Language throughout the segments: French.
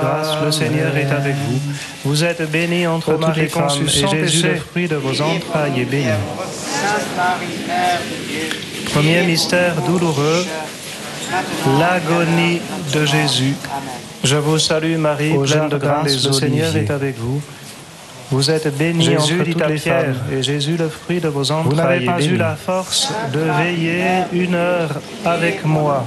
grâce, le Seigneur est avec vous. Vous êtes bénie entre toutes les femmes, et Jésus, le fruit de vos entrailles, est béni. Sainte Marie, Mère de Dieu, Premier mystère douloureux, l'agonie de Jésus. Je vous salue Marie, pleine de grâce, le Seigneur est avec vous. Vous êtes bénie entre toutes les femmes, et Jésus, le fruit de vos entrailles, est béni. Vous n'avez pas eu la force de veiller une heure avec moi.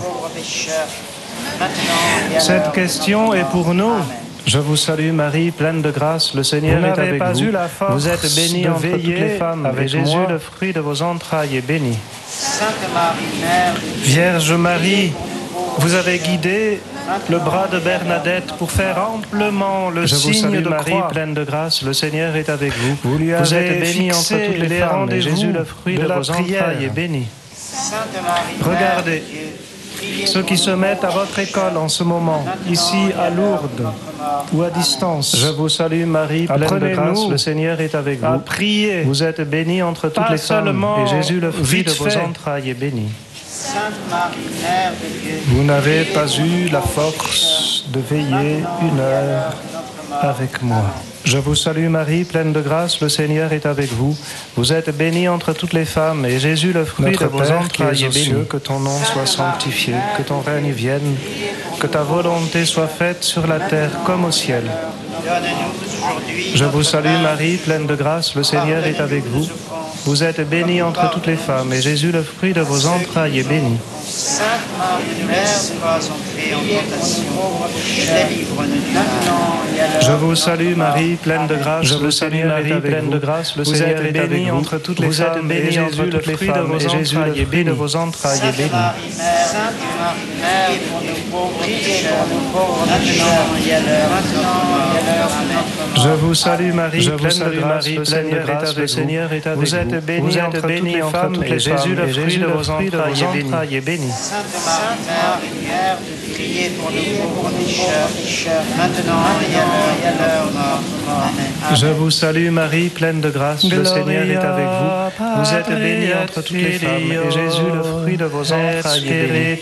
Cette question est pour nous. Je vous salue Marie, pleine de grâce, le Seigneur est avec vous. Vous êtes bénie entre toutes les femmes, et Jésus, le fruit de vos entrailles, est béni. Sainte Marie, Mère de Dieu, Vierge Marie, vous avez guidé le bras de Bernadette pour faire amplement le signe de Marie, pleine de grâce, le Seigneur est avec vous. Vous êtes bénie entre toutes les femmes, et Jésus, le fruit de vos entrailles, est béni. Sainte Marie, Regardez ceux qui se mettent à votre école en ce moment, ici à Lourdes ou à distance. Je vous salue Marie, pleine de grâce, le Seigneur est avec vous. Priez. Vous êtes bénie entre toutes les femmes, et Jésus, le fruit de vos entrailles, est béni. Sainte Marie, Mère de Dieu, Vous n'avez pas eu la force de veiller une heure avec moi. Je vous salue Marie, pleine de grâce, le Seigneur est avec vous. Vous êtes bénie entre toutes les femmes, et Jésus, le fruit de vos entrailles, est béni. Que ton nom soit sanctifié, que ton règne vienne, que ta volonté soit faite sur la terre comme au ciel. donne-nous aujourd'hui. Je vous salue Marie, pleine de grâce, le Seigneur est avec vous. Vous êtes bénie entre toutes les femmes, et Jésus, le fruit de vos entrailles, est béni. Sainte Marie, Mère, pas entrer en tentation, et délivre-nous du mal. Je vous salue Marie, pleine de grâce, le Seigneur est avec vous. Le Seigneur est bénie entre toutes les femmes, et Jésus, le fruit de vos entrailles, est béni. Sainte Marie, Mère, pour nous pauvres pécheurs, maintenant et à l'heure de notre mort. Je vous salue Marie, pleine de grâce, le Seigneur est avec vous. Vous êtes bénie entre toutes les femmes, et Jésus, le fruit de vos entrailles, est béni. Sainte Marie, Mère de Dieu, priez pour nous pauvres pécheurs, maintenant et à l'heure de notre mort. Amen. Je vous salue Marie, pleine de grâce, le Seigneur est avec vous. Vous êtes bénie entre toutes les femmes, et Jésus, le fruit de vos entrailles, est béni.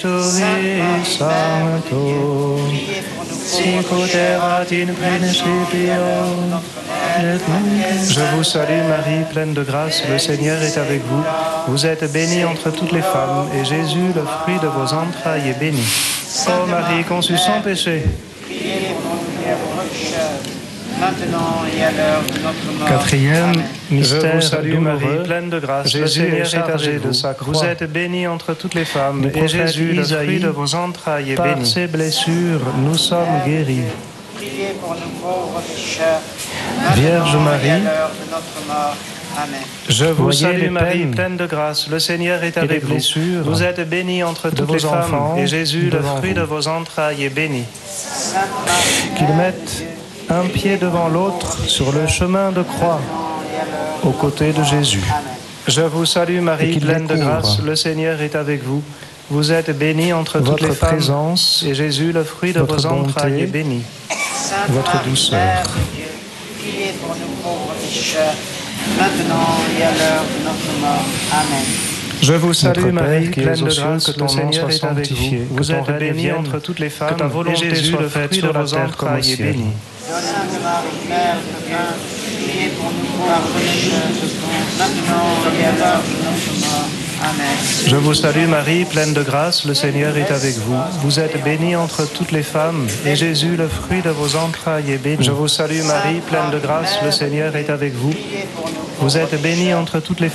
Je vous salue Marie, pleine de grâce, le Seigneur est avec vous. Vous êtes bénie entre toutes les femmes, et Jésus, le fruit de vos entrailles, est béni. Ô Marie, conçue sans péché. Maintenant et à l'heure de notre mort. Quatrième mystère, Amen. je vous salue Marie, pleine de grâce, le Seigneur est chargé de sa croix. Vous êtes bénie entre toutes les femmes, et Jésus, le fruit de vos entrailles, est béni. Par ses blessures, nous sommes guéris. Priez pour nous pauvres pécheurs, Vierge Marie, et à l'heure de notre mort. Amen. Je vous salue Marie, pleine de grâce, le Seigneur est avec vous. Vous êtes bénie entre toutes les femmes, et Jésus, le fruit de vos entrailles, est béni. Qu'ils mettent un pied devant l'autre sur le chemin de croix, aux côtés de Jésus. Je vous salue Marie, pleine de grâce, le Seigneur est avec vous. Vous êtes bénie entre toutes les femmes, et Jésus, le fruit de vos entrailles, est béni. Votre douceur. Mère de Dieu, priez pour nous pauvres pécheurs, maintenant et à l'heure de notre mort. Amen. Je vous salue Marie, pleine de grâce, que ton Seigneur est avec vous. Vous êtes bénie entre toutes les femmes, que ta volonté soit faite sur vos entrailles, est béni. Sainte Marie, Mère de Dieu, priez pour nous pauvres pécheurs, maintenant et à l'heure de notre mort. Amen. Je vous salue Marie, pleine de grâce, le Seigneur est avec vous. Vous êtes bénie entre toutes les femmes, et Jésus, le fruit de vos entrailles, est béni. Je vous salue Marie, pleine de grâce, le Seigneur est avec vous. Vous êtes bénie entre toutes les femmes.